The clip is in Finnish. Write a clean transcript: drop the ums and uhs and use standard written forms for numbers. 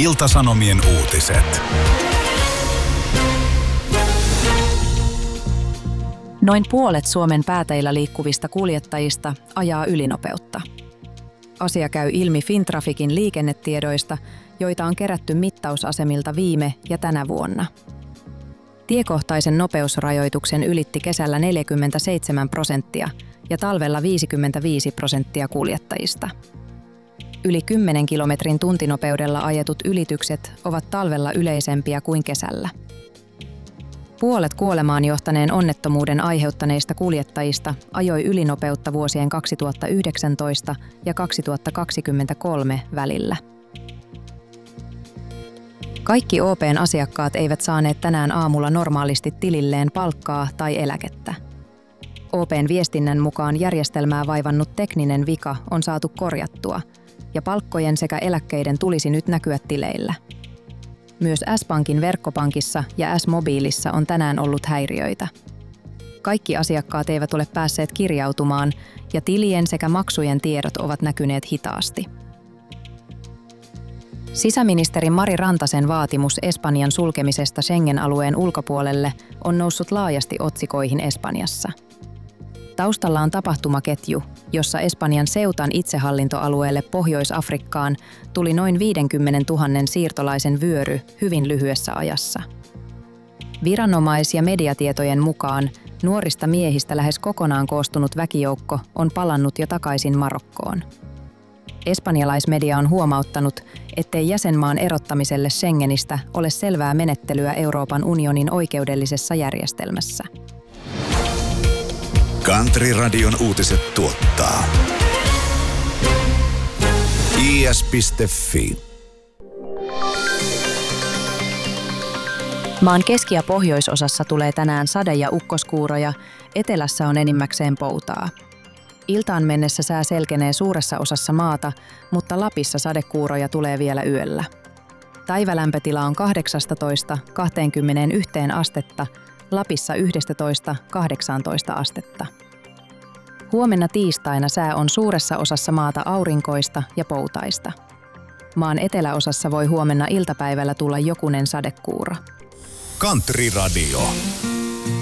Ilta-Sanomien uutiset. Noin puolet Suomen pääteillä liikkuvista kuljettajista ajaa ylinopeutta. Asia käy ilmi Fintraficin liikennetiedoista, joita on kerätty mittausasemilta viime ja tänä vuonna. Tiekohtaisen nopeusrajoituksen ylitti kesällä 47% ja talvella 55% kuljettajista. Yli 10 kilometrin tuntinopeudella ajetut ylitykset ovat talvella yleisempiä kuin kesällä. Puolet kuolemaan johtaneen onnettomuuden aiheuttaneista kuljettajista ajoi ylinopeutta vuosien 2019 ja 2023 välillä. Kaikki OP:n asiakkaat eivät saaneet tänään aamulla normaalisti tililleen palkkaa tai eläkettä. OP:n viestinnän mukaan järjestelmää vaivannut tekninen vika on saatu korjattua, ja palkkojen sekä eläkkeiden tulisi nyt näkyä tileillä. Myös S-Pankin verkkopankissa ja S-Mobiilissa on tänään ollut häiriöitä. Kaikki asiakkaat eivät ole päässeet kirjautumaan, ja tilien sekä maksujen tiedot ovat näkyneet hitaasti. Sisäministeri Mari Rantasen vaatimus Espanjan sulkemisesta Schengen-alueen ulkopuolelle on noussut laajasti otsikoihin Espanjassa. Taustalla on tapahtumaketju, jossa Espanjan Ceutan itsehallintoalueelle Pohjois-Afrikkaan tuli noin 50 000 siirtolaisen vyöry hyvin lyhyessä ajassa. Viranomais- ja mediatietojen mukaan nuorista miehistä lähes kokonaan koostunut väkijoukko on palannut jo takaisin Marokkoon. Espanjalaismedia on huomauttanut, ettei jäsenmaan erottamiselle Schengenistä ole selvää menettelyä Euroopan unionin oikeudellisessa järjestelmässä. Country-radion uutiset tuottaa is.fi. Maan keski- ja pohjoisosassa tulee tänään sade- ja ukkoskuuroja, etelässä on enimmäkseen poutaa. Iltaan mennessä sää selkenee suuressa osassa maata, mutta Lapissa sadekuuroja tulee vielä yöllä. Päivälämpötila on 18–21 astetta, Lapissa 11–18 astetta. Huomenna tiistaina sää on suuressa osassa maata aurinkoista ja poutaista. Maan eteläosassa voi huomenna iltapäivällä tulla jokunen sadekuuro. Country Radio.